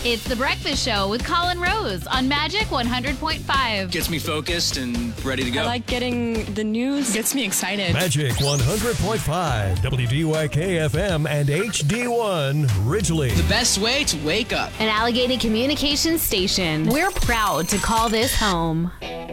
It's The Breakfast Show with Colin Rose on Magic 100.5. Gets me focused and ready to go. I like getting the news. Gets me excited. Magic 100.5, WDYK FM and HD1 Ridgely. The best way to wake up. An Allegheny Communications station. We're proud to call this home.